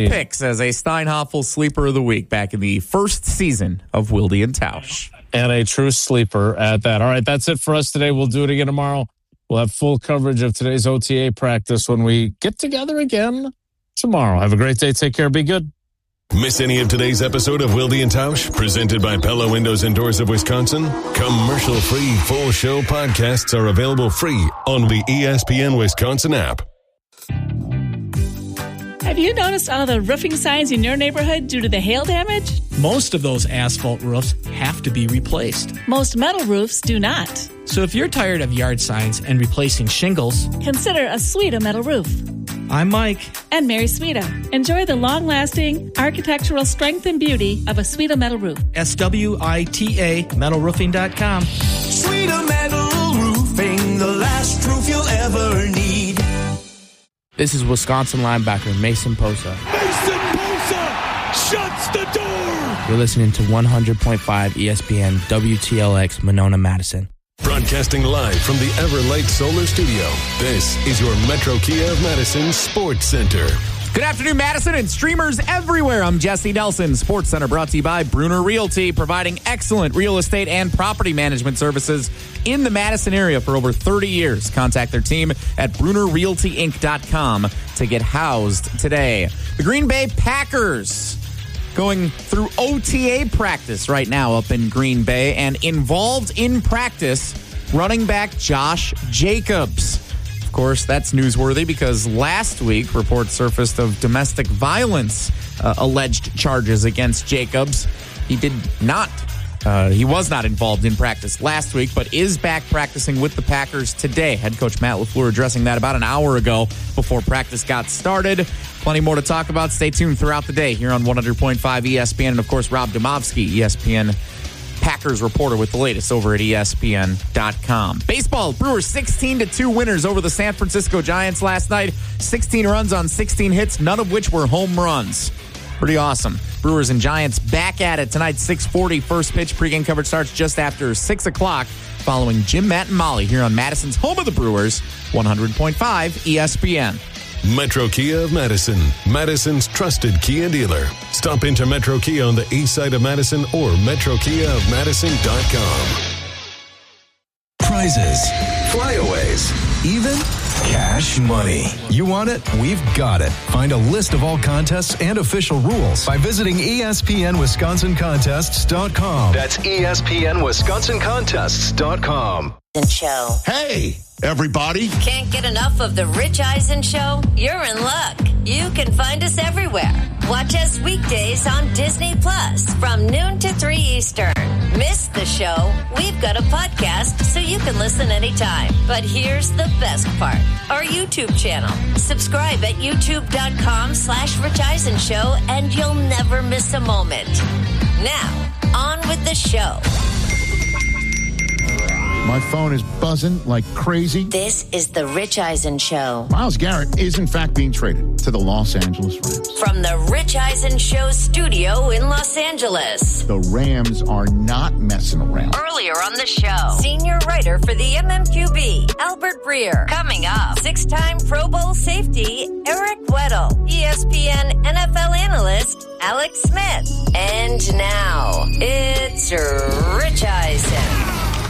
Kyle Pitts as a Steinhoffel Sleeper of the Week back in the first season of Wilde and Tausch. And a true sleeper at that. All right, that's it for us today. We'll do it again tomorrow. We'll have full coverage of today's OTA practice when we get together again tomorrow. Have a great day. Take care. Be good. Miss any of today's episode of Wilde and Tausch, presented by Pella Windows and Doors of Wisconsin? Commercial-free full show podcasts are available free on the ESPN Wisconsin app. Have you noticed all the roofing signs in your neighborhood due to the hail damage? Most of those asphalt roofs have to be replaced. Most metal roofs do not. So if you're tired of yard signs and replacing shingles, consider a Suita metal roof. I'm Mike. And Mary Suita. Enjoy the long-lasting architectural strength and beauty of a Suita metal roof. SWITA metalroofing.com. Suita Metal Roofing, the last roof you'll ever need. This is Wisconsin linebacker Mason Posa. Mason Posa shuts the door. You're listening to 100.5 ESPN WTLX Monona Madison. Broadcasting live from the Everlight Solar Studio, this is your Metro Kia of Madison Sports Center. Good afternoon, Madison and streamers everywhere. I'm Jesse Nelson. Sports Center brought to you by Bruner Realty, providing excellent real estate and property management services in the Madison area for over 30 years. Contact their team at BrunerRealtyInc.com to get housed today. The Green Bay Packers going through OTA practice right now up in Green Bay, and involved in practice, running back Josh Jacobs. Of course, that's newsworthy because last week reports surfaced of domestic violence alleged charges against Jacobs. He was not involved in practice last week, but is back practicing with the Packers today. Head coach Matt LaFleur addressing that about an hour ago before practice got started. Plenty more to talk about. Stay tuned throughout the day here on 100.5 ESPN. And, of course, Rob Domofsky, ESPN Packers reporter with the latest over at ESPN.com. Baseball, Brewers 16-2 winners over the San Francisco Giants last night. 16 runs on 16 hits, none of which were home runs. Pretty awesome. Brewers and Giants back at it tonight, 6:40. First pitch. Pregame coverage starts just after 6 o'clock following Jim, Matt, and Molly here on Madison's home of the Brewers, 100.5 ESPN. Metro Kia of Madison, Madison's trusted Kia dealer. Stop into Metro Kia on the east side of Madison or metrokiaofmadison.com. Prizes, flyaways, even cash money. You want it? We've got it. Find a list of all contests and official rules by visiting ESPNWisconsinContests.com. That's ESPNWisconsinContests.com. Show. Hey, everybody. Can't get enough of the Rich Eisen Show? You're in luck. You can find us everywhere. Watch us weekdays on Disney Plus from noon to 3 Eastern. Miss the show? We've got a podcast so you can listen anytime. But here's the best part. Our YouTube channel. Subscribe at youtube.com/Rich Eisen Show and you'll never miss a moment. Now, on with the show. My phone is buzzing like crazy. This is the Rich Eisen Show. Myles Garrett is, in fact, being traded to the Los Angeles Rams. From the Rich Eisen Show studio in Los Angeles. The Rams are not messing around. Earlier on the show, senior writer for the MMQB, Albert Breer. Coming up, 6-time Pro Bowl safety, Eric Weddle. ESPN NFL analyst, Alex Smith. And now, it's Rich Eisen.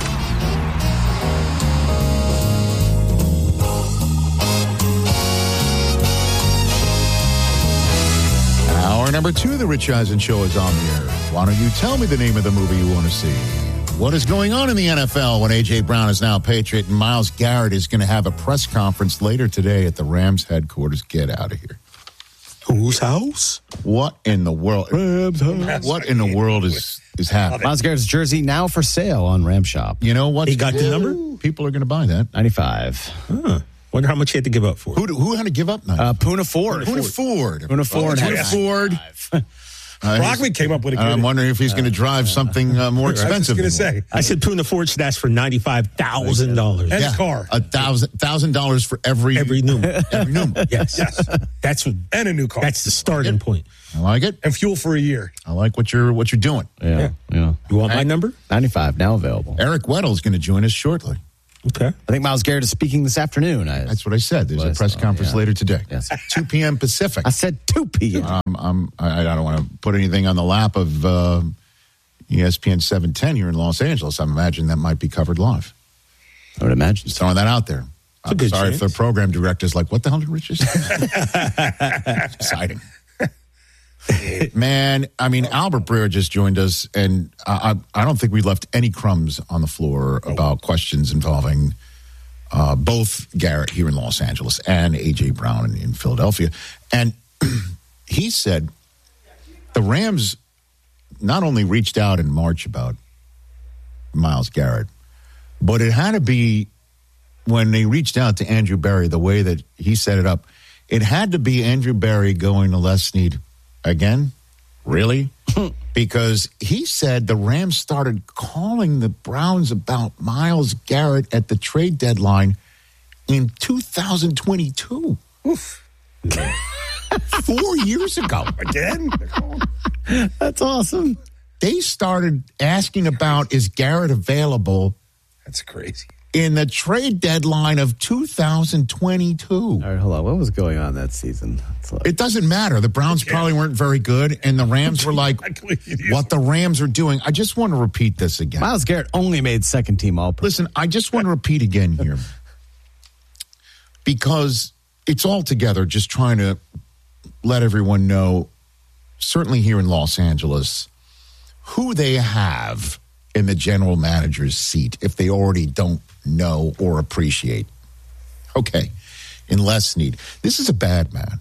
Hour number 2 of the Rich Eisen Show is on the air. Why don't you tell me the name of the movie you want to see? What is going on in the NFL when A.J. Brown is now a Patriot and Myles Garrett is going to have a press conference later today at the Rams headquarters? Get out of here. Whose house? What in the world? Rams house. What in the world is happening? Myles Garrett's jersey now for sale on Ram Shop. You know what? He got the number? People are going to buy that. 95. Huh. Wonder how much he had to give up for it. Who had to give up? Poona Ford. Poona Ford. Poona Ford. Poona Ford. Brockman came up with a good... I'm wondering if he's going to drive somthing more expensive. I was going to say. I said Poona Ford should ask for $95,000. And a car. $1,000 for every Newman. Every Newman. Yes. That's what, and a new car. That's the starting point. I like it. And fuel for a year. I like what you're doing. Yeah. You want my number? 95 now available. Eric Weddle is going to join us shortly. Okay. I think Myles Garrett is speaking this afternoon. That's what I said. There's a press conference later today. Yes. 2 p.m. Pacific. I said 2 p.m. I don't want to put anything on the lap of ESPN 710 here in Los Angeles. I imagine that might be covered live. I would imagine. Just throwing that out there. I'm sorry if the program director's like, what the hell did Richard say? It's exciting. Man, I mean, Albert Breer just joined us, and I don't think we left any crumbs on the floor about questions involving both Garrett here in Los Angeles and A.J. Brown in Philadelphia. And he said the Rams not only reached out in March about Myles Garrett, but it had to be when they reached out to Andrew Berry, the way that he set it up, it had to be Andrew Berry going to Les Snead again? Really? Because he said the Rams started calling the Browns about Myles Garrett at the trade deadline in 2022. Oof. 4 years ago. Again? That's awesome. They started asking about, is Garrett available? That's crazy. In the trade deadline of 2022. All right, hold on. What was going on that season? It doesn't matter. The Browns probably weren't very good, and the Rams were like, what the Rams are doing. I just want to repeat this again. Myles Garrett only made second team All-Pro. Listen, I just want to repeat again here. Because it's all together, just trying to let everyone know, certainly here in Los Angeles, who they have in the general manager's seat if they already don't know or appreciate. Okay, in Les Snead. This is a bad man.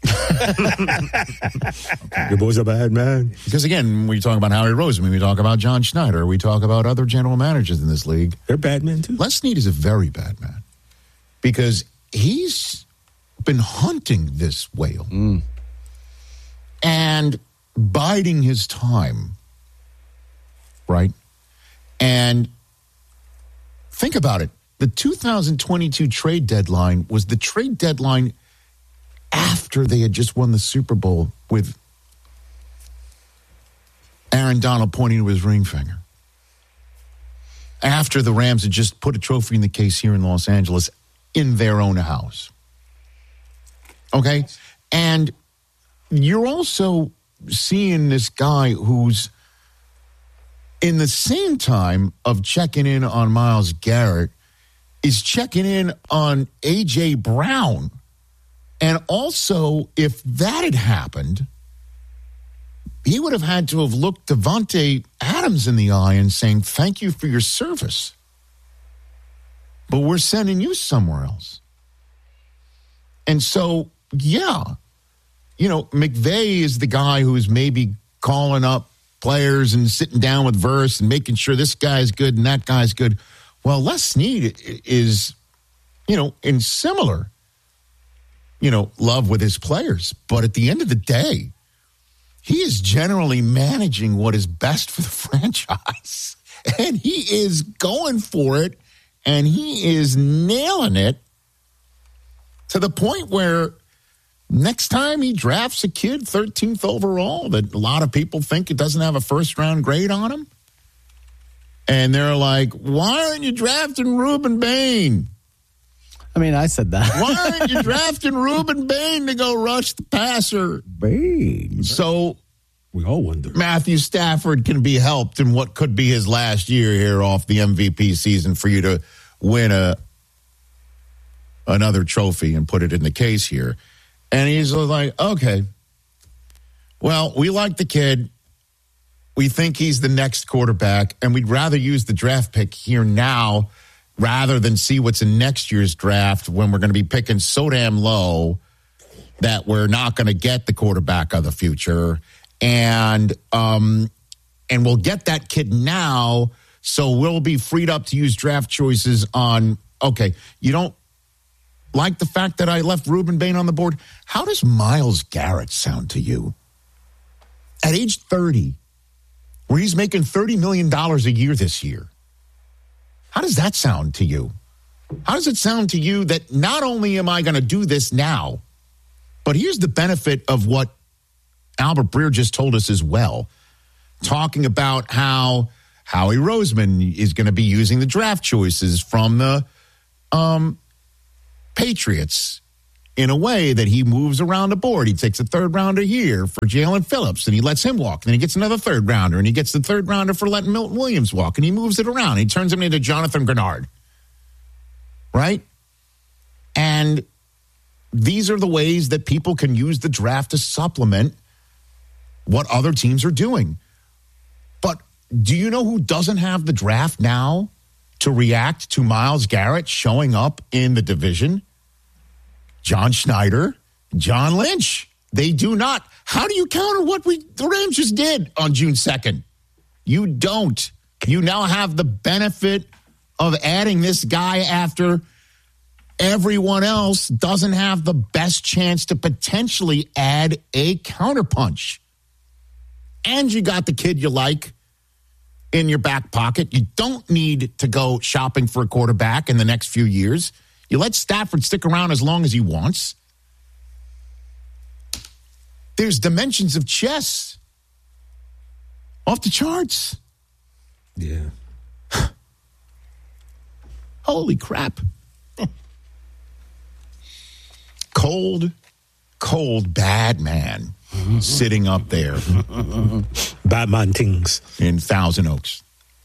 Your boy's a bad man. Because again, we talk about Howie Roseman, we talk about John Schneider, we talk about other general managers in this league. They're bad men too. Les Snead is a very bad man because he's been hunting this whale and biding his time, right? And think about it. The 2022 trade deadline was the trade deadline after they had just won the Super Bowl with Aaron Donald pointing to his ring finger. After the Rams had just put a trophy in the case here in Los Angeles in their own house. Okay? And you're also seeing this guy who's in the same time of checking in on Myles Garrett is checking in on A.J. Brown. And also, if that had happened, he would have had to have looked Devontae Adams in the eye and saying, thank you for your service, but we're sending you somewhere else. And so, yeah, you know, McVay is the guy who's maybe calling up players and sitting down with Verse and making sure this guy's good and that guy's good. Well, Les Snead is, you know, in similar, you know, love with his players. But at the end of the day, he is generally managing what is best for the franchise. And he is going for it, and he is nailing it to the point where next time he drafts a kid 13th overall that a lot of people think it doesn't have a first-round grade on him, and they're like, why aren't you drafting Reuben Bain? I mean, I said that. Why aren't you drafting Reuben Bain to go rush the passer? Bain. So we all wonder. Matthew Stafford can be helped in what could be his last year here off the MVP season for you to win another trophy and put it in the case here. And he's like, okay, well, we like the kid. We think he's the next quarterback, and we'd rather use the draft pick here now rather than see what's in next year's draft when we're going to be picking so damn low that we're not going to get the quarterback of the future. And we'll get that kid now, so we'll be freed up to use draft choices on, okay, you don't like the fact that I left Reuben Bain on the board? How does Myles Garrett sound to you? At age 30, where he's making $30 million a year this year. How does that sound to you? How does it sound to you that not only am I going to do this now, but here's the benefit of what Albert Breer just told us as well, talking about how Howie Roseman is going to be using the draft choices from the Patriots in a way that he moves around the board. He takes a third rounder here for Jalen Phillips, and he lets him walk. And then he gets another third rounder, and he gets the third rounder for letting Milton Williams walk. And he moves it around. He turns him into Jonathan Grenard. Right? And these are the ways that people can use the draft to supplement what other teams are doing. But do you know who doesn't have the draft now to react to Myles Garrett showing up in the division? John Schneider, John Lynch. They do not. How do you counter what the Rams just did on June 2nd? You don't. You now have the benefit of adding this guy after everyone else doesn't have the best chance to potentially add a counterpunch. And you got the kid you like in your back pocket. You don't need to go shopping for a quarterback in the next few years. You let Stafford stick around as long as he wants. There's dimensions of chess off the charts. Yeah. Holy crap. Cold, bad man sitting up there. Bad man things. In Thousand Oaks.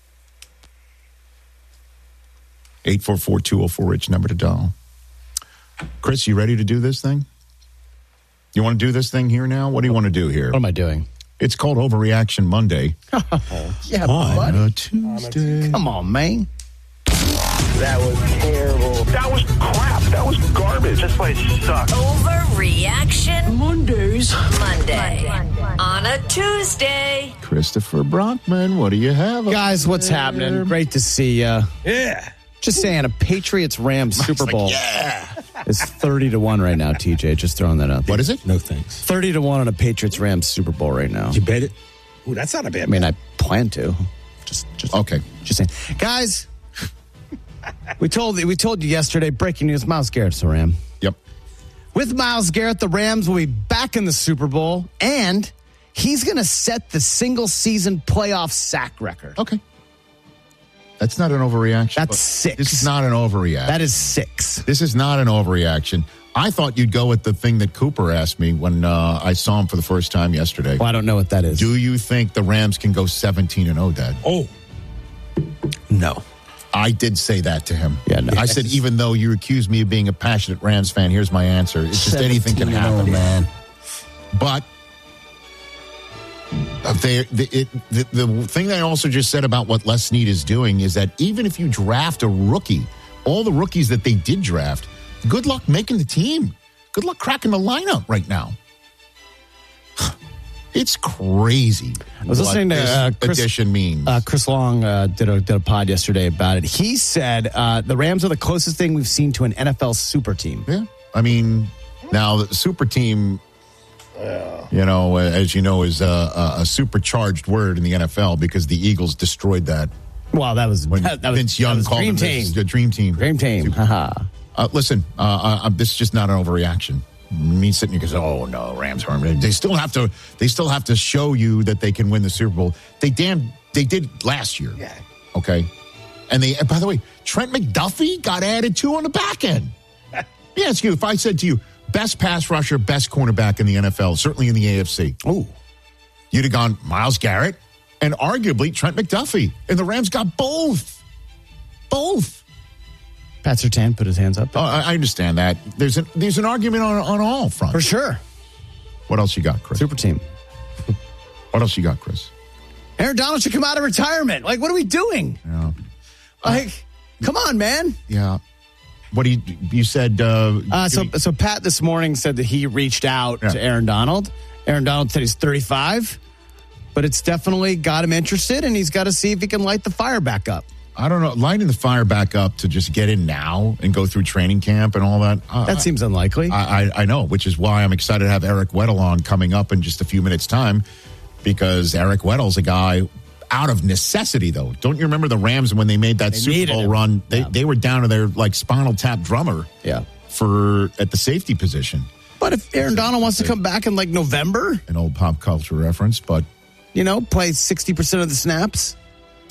844-204-RICH, number to dial. Chris, you ready to do this thing? You want to do this thing here now? What do you want to do here? What am I doing? It's called Overreaction Monday. Yeah, on buddy. a Tuesday. Come on, man. That was terrible. That was crap. That was garbage. This place sucks. Overreaction Monday. on a Tuesday. Christopher Brockman, what do you have? Guys, what's happening? Great to see you. Yeah. Just saying, a Patriots-Rams Super Bowl is 30-1 right now, TJ. Just throwing that out there. What is it? No thanks. 30-1 on a Patriots-Rams Super Bowl right now. Did you bet it? Ooh, that's not a bad I mean, I plan to. Just okay. Just saying. Guys, we told you yesterday, breaking news, Myles Garrett's a Ram. Yep. With Myles Garrett, the Rams will be back in the Super Bowl, and he's going to set the single-season playoff sack record. Okay. That's not an overreaction. That's 6. This is not an overreaction. That is 6. This is not an overreaction. I thought you'd go with the thing that Cooper asked me when I saw him for the first time yesterday. Well, I don't know what that is. Do you think the Rams can go 17-0, Dad? Oh. No. I did say that to him. Yeah, no. I said, even though you accuse me of being a passionate Rams fan, here's my answer. It's just anything can happen, man. But the thing that I also just said about what Les Snead is doing is that even if you draft a rookie, all the rookies that they did draft, good luck making the team. Good luck cracking the lineup right now. It's crazy. I was listening to Chris addition means. Chris Long did a pod yesterday about it. He said the Rams are the closest thing we've seen to an NFL super team. Yeah, I mean, now the super team, you know, as you know, is a supercharged word in the NFL because the Eagles destroyed that. Well, that was when Vince Young called Dream them Team. the Dream Team. Dream Team. Haha. Listen, this is just not an overreaction. Me sitting here goes, oh no, Rams harm. They still have to show you that they can win the Super Bowl. They did last year. Yeah. Okay. And by the way, Trent McDuffie got added to on the back end. Let me ask you, if I said to you, best pass rusher, best cornerback in the NFL, certainly in the AFC. Oh. You'd have gone Myles Garrett and arguably Trent McDuffie. And the Rams got both. Both. Pat Surtain put his hands up. Oh, I understand that. There's an argument on all fronts. For sure. What else you got, Chris? Super team. What else you got, Chris? Aaron Donald should come out of retirement. Like, what are we doing? Yeah. Come on, man. Yeah. What you said? So Pat this morning said that he reached out to Aaron Donald. Aaron Donald said he's 35, but it's definitely got him interested, and he's got to see if he can light the fire back up. I don't know, lighting the fire back up to just get in now and go through training camp and all that. That seems unlikely. I know, which is why I'm excited to have Eric Weddle on coming up in just a few minutes' time, because Eric Weddle's a guy out of necessity, though. Don't you remember the Rams when they made that Super Bowl run? They were down to their Spinal Tap drummer at the safety position. But if Aaron Donald wants to come back in November? An old pop culture reference, but... play 60% of the snaps?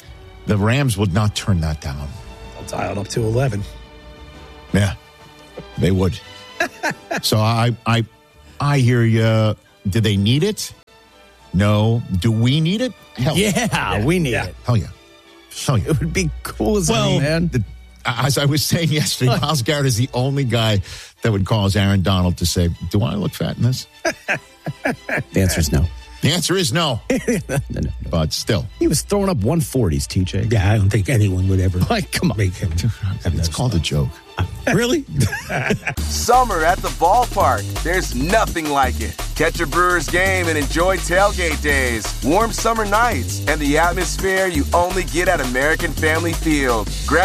The Rams would not turn that down. I'll dial it up to 11. Yeah, they would. So I hear you. Do they need it? No. Do we need it? Hell yeah, we need it. Hell yeah. Hell yeah. It would be cool as hell, man. As I was saying yesterday, Myles Garrett is the only guy that would cause Aaron Donald to say, do I look fat in this? The answer is no. The answer is no. No. But still. He was throwing up 140s, TJ. Yeah, I don't think anyone would ever come on. make him. It's called a joke. Really? Summer at the ballpark. There's nothing like it. Catch a Brewers game and enjoy tailgate days, warm summer nights, and the atmosphere you only get at American Family Field. Grab